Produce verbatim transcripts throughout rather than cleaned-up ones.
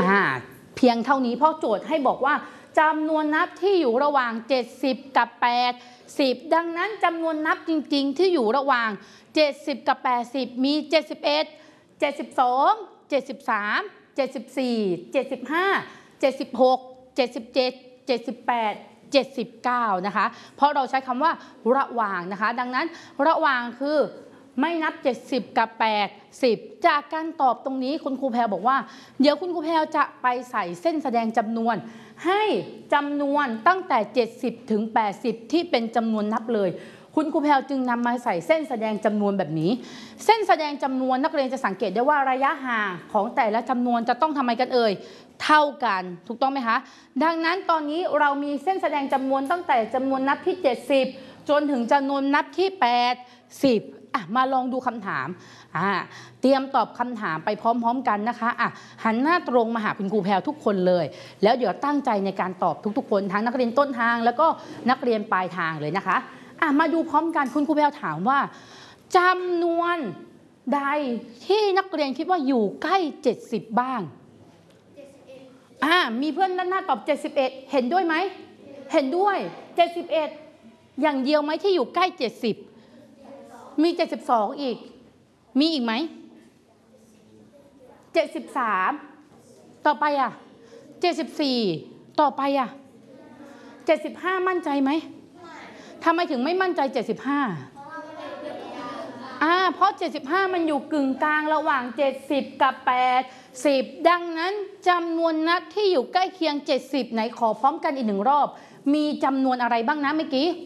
อ่าเพียงเท่านี้เพราะโจทย์ให้บอกว่าจำนวนนับที่อยู่ระหว่างเจ็ดสิบกับแปดสิบดังนั้นจำนวนนับจริงๆที่อยู่ระหว่างเจ็ดสิบกับแปดสิบมีเจ็ดสิบเอ็ด เจ็ดสิบสอง เจ็ดสิบสาม เจ็ดสิบสี่ เจ็ดสิบห้า เจ็ดสิบหก เจ็ดสิบเจ็ด เจ็ดสิบแปด เจ็ดสิบเก้านะคะเพราะเราใช้คำว่าระหว่างนะคะดังนั้นระหว่างคือไม่นับเจ็ดสิบกับแปดสิบจากการตอบตรงนี้คุณครูแพรบอกว่าเดี๋ยวคุณครูแพรจะไปใส่เส้นแสดงจำนวนให้จำนวนตั้งแต่เจ็ดสิบถึงแปดสิบที่เป็นจำนวนนับเลยคุณครูแพรจึงนำมาใส่เส้นแสดงจำนวนแบบนี้เส้นแสดงจำนวนนักเรียนจะสังเกตได้ว่าระยะห่างของแต่ละจำนวนจะต้องทำไมกันเอ่ยเท่ากันถูกต้องไหมคะดังนั้นตอนนี้เรามีเส้นแสดงจำนวนตั้งแต่จำนวนนับที่เจ็ดสิบจนถึงจำนวนนับที่แปดสิบอ่ะมาลองดูคำถามอ่าเตรียมตอบคำถามไปพร้อมๆกันนะคะอ่ะหันหน้าตรงมาหาคุณครูแพรทุกคนเลยแล้วเดี๋ยวตั้งใจในการตอบทุกๆคนทั้งนักเรียนต้นทางแล้วก็นักเรียนปลายทางเลยนะคะอ่ะมาดูพร้อมกันคุณครูแพรถามว่าจำนวนใดที่นักเรียนคิดว่าอยู่ใกล้เจ็ดสิบบ้างอ่ามีเพื่อนด้านหน้าตอบเจ็ดสิบเอ็ดเห็นด้วยไหมเห็นด้วยเจ็ดสิบเอ็ดอย่างเดียวไหมที่อยู่ใกล้เจ็ดสิบมีเจ็ดสิบสองอีกมีอีกไหมเจ็ดสิบสามต่อไปอ่ะเจ็ดสิบสี่ต่อไปอ่ะเจ็ดสิบห้ามั่นใจไหมทำไมถึงไม่มั่นใจเจ็ดสิบห้าอ่าเพราะเจ็ดสิบห้ามันอยู่กึ่งกลางระหว่างเจ็ดสิบกับแปดสิบดังนั้นจำนวนนัดที่อยู่ใกล้เคียงเจ็ดสิบไหนขอพร้อมกันอีกหนึ่งรอบมีจำนวนอะไรบ้างนะเมื่อกี้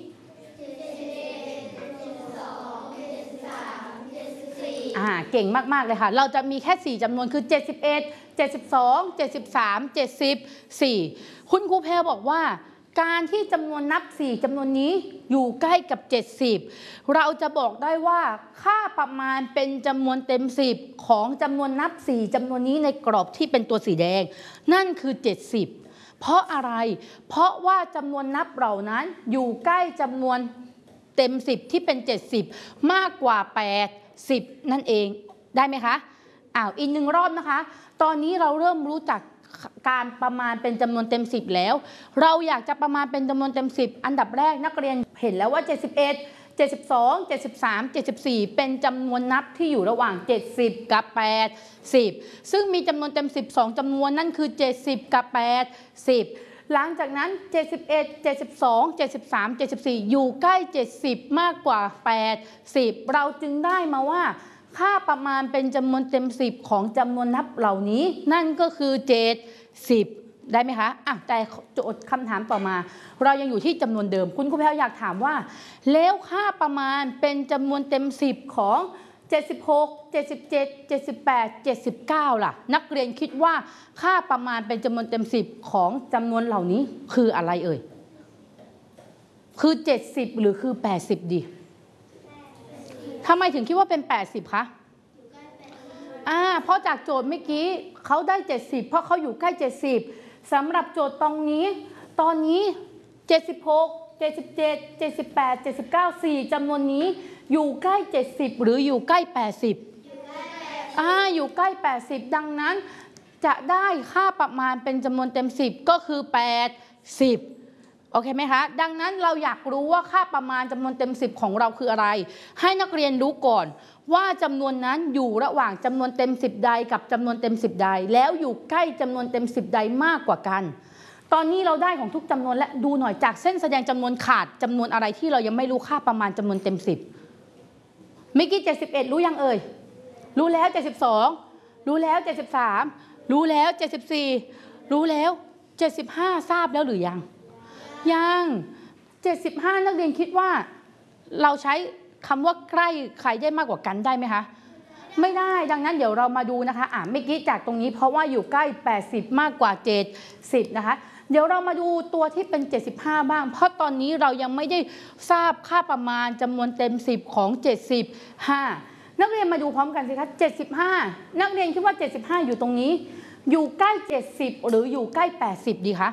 อ่าเก่งมากๆเลยค่ะเราจะมีแค่สี่จำนวนคือเจ็ดสิบเอ็ด เจ็ดสิบสอง เจ็ดสิบสาม เจ็ดสิบสี่คุณครูแพรบอกว่าการที่จำนวนนับสี่จำนวนนี้อยู่ใกล้กับเจ็ดสิบเราจะบอกได้ว่าค่าประมาณเป็นจำนวนเต็มสิบของจำนวนนับสี่จำนวนนี้ในกรอบที่เป็นตัวสีแดงนั่นคือเจ็ดสิบเพราะอะไรเพราะว่าจำนวนนับเหล่านั้นอยู่ใกล้จำนวนเต็มสิบที่เป็นเจ็ดสิบมากกว่าแปดสิบนั่นเองได้ไหมคะอ้าวอีกหนึ่งรอบนะคะตอนนี้เราเริ่มรู้จักการประมาณเป็นจำนวนเต็มสิบแล้วเราอยากจะประมาณเป็นจำนวนเต็มสิบอันดับแรกนักเรียนเห็นแล้วว่าเจ็ดสิบเอ็ด เจ็ดสิบสอง เจ็ดสิบสาม เจ็ดสิบสี่เป็นจำนวนนับที่อยู่ระหว่างเจ็ดสิบกับแปดสิบซึ่งมีจำนวนเต็มสิบสองจำนวนนั่นคือเจ็ดสิบกับแปดสิบหลังจากนั้นเจ็ดสิบเอ็ด เจ็ดสิบสอง เจ็ดสิบสาม เจ็ดสิบสี่อยู่ใกล้เจ็ดสิบมากกว่าแปดสิบเราจึงได้มาว่าค่าประมาณเป็นจำนวนเต็มสิบของจำนวนนับเหล่านี้นั่นก็คือเจ็ดสิบได้ไหมคะอ่ะแต่โจทย์คำถามต่อมาเรายังอยู่ที่จำนวนเดิมคุณครูแพรอยากถามว่าแล้วค่าประมาณเป็นจำนวนเต็มสิบของเจ็ดสิบหก เจ็ดสิบเจ็ด เจ็ดสิบแปด เจ็ดสิบเก้าล่ะนักเรียนคิดว่าค่าประมาณเป็นจำนวนเต็มสิบของจำนวนเหล่านี้คืออะไรเอ่ยคือเจ็ดสิบหรือคือแปดสิบดีทำไมถึงคิดว่าเป็นแปดสิบคะอ่าเพราะจากโจทย์เมื่อกี้เขาได้เจ็ดสิบเพราะเขาอยู่ใกล้เจ็ดสิบสำหรับโจทย์ตรงนี้ตอนนี้เจ็ดสิบหก เจ็ดสิบเจ็ด เจ็ดสิบแปด เจ็ดสิบเก้า สี่จำนวนนี้อยู่ใกล้เจ็ดสิบหรืออยู่ใกล้แปดสิบอ่าอยู่ใกล้แปดสิบดังนั้นจะได้ค่าประมาณเป็นจำนวนเต็มสิบก็คือแปดสิบโอเคไหมคะดังนั้นเราอยากรู้ว่าค่าประมาณจำนวนเต็มสิบของเราคืออะไรให้นักเรียนรู้ก่อนว่าจำนวนนั้นอยู่ระหว่างจำนวนเต็มสิบใดกับจำนวนเต็มสิบใดแล้วอยู่ใกล้จำนวนเต็มสิบใดมากกว่ากันตอนนี้เราได้ของทุกจำนวนและดูหน่อยจากเส้นแสดงจำนวนขาดจำนวนอะไรที่เรายังไม่รู้ค่าประมาณจำนวนเต็มสิบเมื่อกี้เจ็ดสิบเอ็ดรู้ยังเอ่ยรู้แล้วเจ็ดสิบสองรู้แล้วเจ็ดสิบสามรู้แล้วเจ็ดสิบสี่รู้แล้วเจ็ดสิบห้าทราบแล้วหรือยังยังเจ็ดสิบห้านักเรียนคิดว่าเราใช้คำว่าใกล้ใครได้มากกว่ากันได้ไหมคะไม่ได้ดังนั้นเดี๋ยวเรามาดูนะคะอ่ะเมื่อกี้จากตรงนี้เพราะว่าอยู่ใกล้แปดสิบมากกว่าเจ็ดสิบนะคะเดี๋ยวเรามาดูตัวที่เป็นเจ็ดสิบห้าบ้างเพราะตอนนี้เรายังไม่ได้ทราบค่าประมาณจำนวนเต็มสิบของเจ็ดสิบห้านักเรียนมาดูพร้อมกันสิคะเจ็ดสิบห้านักเรียนคิดว่าเจ็ดสิบห้าอยู่ตรงนี้อยู่ใกล้เจ็ดสิบหรืออยู่ใกล้แปดสิบดีคะ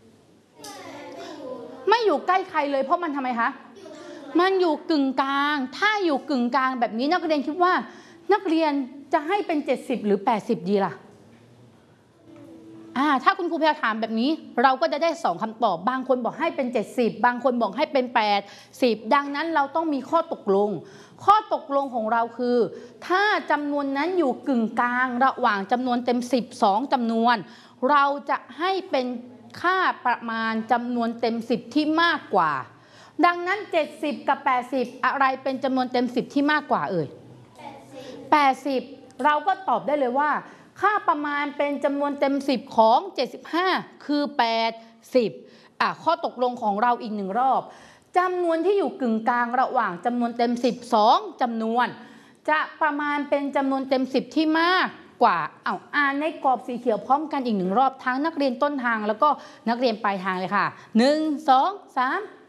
ไม่อยู่ใกล้ใครเลยเพราะมันทำไมคะมันอยู่กึ่งกลางถ้าอยู่กึ่งกลางแบบนี้นักเรียนคิดว่านักเรียนจะให้เป็นเจ็ดสิบหรือแปดสิบดีล่ะอ่าถ้าคุณครูแพรถามแบบนี้เราก็จะได้สองคำตอบบางคนบอกให้เป็นเจ็ดสิบบางคนบอกให้เป็นแปดสิบดังนั้นเราต้องมีข้อตกลงข้อตกลงของเราคือถ้าจำนวนนั้นอยู่กึ่งกลางระหว่างจำนวนเต็มสิบ สองจำนวนเราจะให้เป็นค่าประมาณจำนวนเต็มสิบที่มากกว่าดังนั้นเจ็ดสิบกับแปดสิบอะไรเป็นจำนวนเต็มสิบที่มากกว่าเอ่ยแปดสิบเราก็ตอบได้เลยว่าค่าประมาณเป็นจำนวนเต็มสิบของเจ็ดสิบห้าคือแปดสิบอ่ะข้อตกลงของเราอีกหนึ่งรอบจำนวนที่อยู่กึ่งกลางระหว่างจำนวนเต็มสิบ สองจำนวนจะประมาณเป็นจำนวนเต็มสิบที่มากกว่าเอาอ่านในกรอบสีเขียวพร้อมกันอีกหนึ่งรอบทั้งนักเรียนต้นทางแล้วก็นักเรียนปลายทางเลยค่ะหนึ่ง สอง สาม